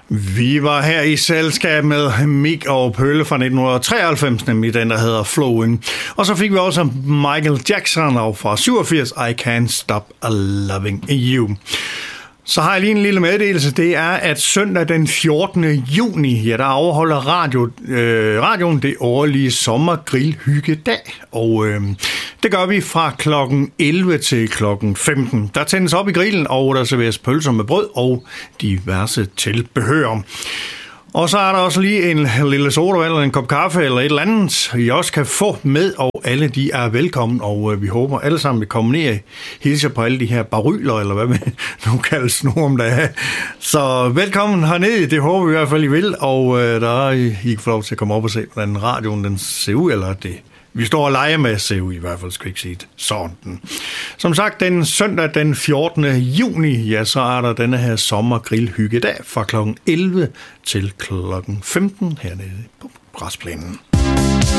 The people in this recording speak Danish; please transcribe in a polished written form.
Vi var her i selskab med Mick og Pølle fra 1993, nemlig den, der hedder Flowing. Og så fik vi også Michael Jackson og fra 87, I Can't Stop Loving You. Så har jeg lige en lille meddelelse. Det er, at søndag den 14. juni, der afholder radioen det årlige sommergrillhyggedag. Og det gør vi fra klokken 11 til klokken 15. Der tændes op i grillen, og der serveres pølser med brød og diverse tilbehør. Og så er der også lige en lille sodavand eller en kop kaffe eller et eller andet, I også kan få med, og alle de er velkommen, og vi håber alle sammen vil komme ned og hilse på alle de her baryler, eller hvad man nu kaldes nu om dagen. Så velkommen hernede, det håber vi i hvert fald, I vil, og der er I kan få lov til at komme op og se, hvordan radioen den ser ud, eller det vi står og leger med at se ud, i hvert fald skal ikke sige det sådan. Som sagt, den søndag den 14. juni, ja, så er der denne her sommergrillhyggedag fra kl. 11 til kl. 15 hernede på græsplænen.